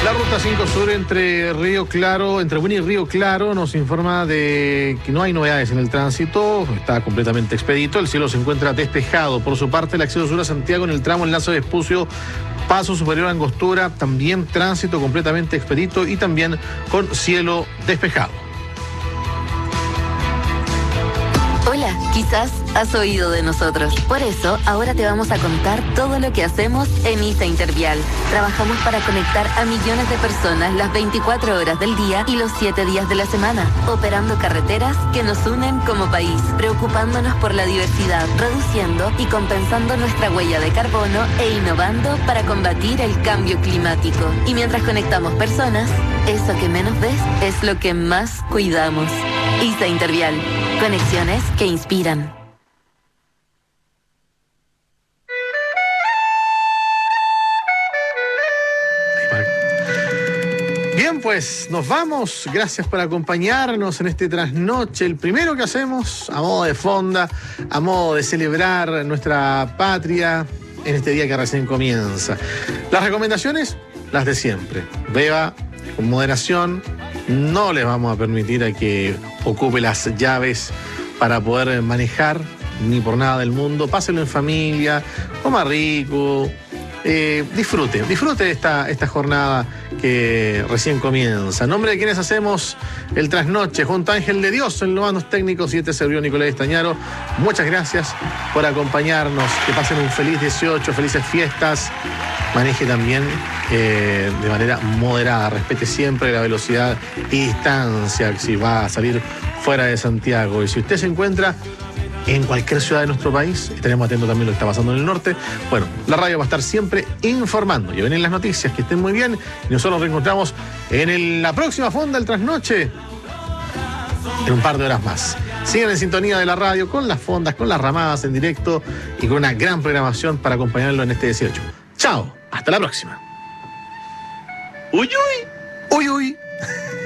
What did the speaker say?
La ruta 5 Sur entre Buin y Río Claro nos informa de que no hay novedades en el tránsito, está completamente expedito, el cielo se encuentra despejado. Por su parte, el acceso sur a Santiago en el tramo Enlace de Vespucio, Paso Superior a Angostura, también tránsito completamente expedito y también con cielo despejado. Hola, quizás has oído de nosotros. Por eso, ahora te vamos a contar todo lo que hacemos en ISA Intervial. Trabajamos para conectar a millones de personas las 24 horas del día y los 7 días de la semana, operando carreteras que nos unen como país, preocupándonos por la diversidad, reduciendo y compensando nuestra huella de carbono e innovando para combatir el cambio climático. Y mientras conectamos personas, eso que menos ves es lo que más cuidamos. ISA Intervial. Conexiones que inspiran. Bien, pues nos vamos. Gracias por acompañarnos en este trasnoche. El primero que hacemos a modo de fonda, a modo de celebrar nuestra patria en este día que recién comienza. Las recomendaciones, las de siempre. Beba con moderación. No le vamos a permitir a que ocupe las llaves para poder manejar, ni por nada del mundo. Páselo en familia, coma rico, disfrute esta jornada que recién comienza. En nombre de quienes hacemos el trasnoche, junto a Ángel de Dios en los mandos técnicos y este servidor Nicolás Estañaro, muchas gracias por acompañarnos. Que pasen un feliz 18, felices fiestas. Maneje también de manera moderada, respete siempre la velocidad y distancia si va a salir fuera de Santiago. Y si usted se encuentra en cualquier ciudad de nuestro país, estaremos atentos también a lo que está pasando en el norte. Bueno, la radio va a estar siempre informando. Ya vienen las noticias, que estén muy bien. Y nosotros nos reencontramos en la próxima fonda del trasnoche en un par de horas más. Sigan en sintonía de la radio con las fondas, con las ramadas en directo y con una gran programación para acompañarlo en este 18. Chao, hasta la próxima. Uy, uy, uy, uy.